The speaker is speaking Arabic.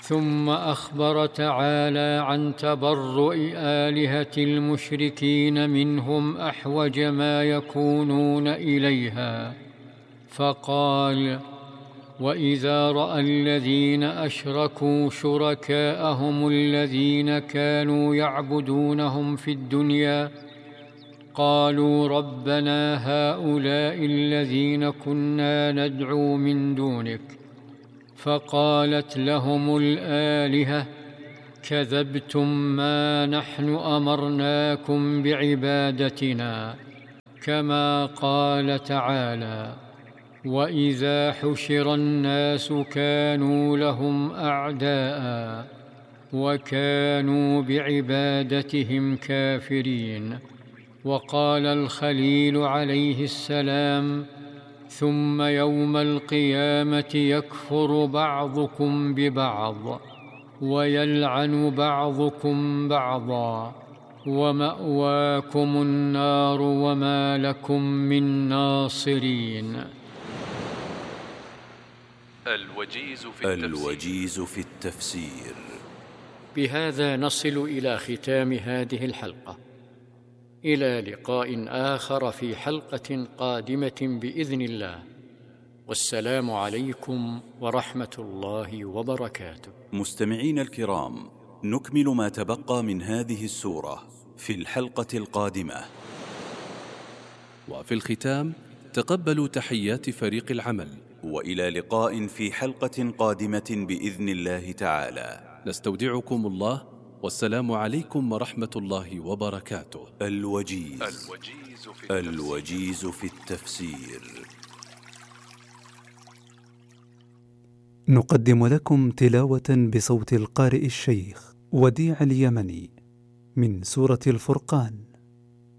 ثم أخبر تعالى عن تبرؤ آلهة المشركين منهم أحوج ما يكونون إليها، فقال: وإذا رأى الذين أشركوا شركاءهم الذين كانوا يعبدونهم في الدنيا قالوا ربنا هؤلاء الذين كنا ندعو من دونك، فقالت لهم الآلهة: كذبتم، ما نحن أمرناكم بعبادتنا، كما قال تعالى: وإذا حشر الناس كانوا لهم أعداء وكانوا بعبادتهم كافرين. وقال الخليل عليه السلام: ثم يوم القيامة يكفر بعضكم ببعض ويلعن بعضكم بعضا ومأواكم النار وما لكم من ناصرين. الوجيز في التفسير. بهذا نصل إلى ختام هذه الحلقة، إلى لقاء آخر في حلقة قادمة بإذن الله، والسلام عليكم ورحمة الله وبركاته. مستمعين الكرام، نكمل ما تبقى من هذه السورة في الحلقة القادمة. وفي الختام تقبلوا تحيات فريق العمل، وإلى لقاء في حلقة قادمة بإذن الله تعالى. نستودعكم الله، والسلام عليكم ورحمة الله وبركاته. الوجيز في التفسير. نقدم لكم تلاوة بصوت القارئ الشيخ وديع اليمني من سورة الفرقان.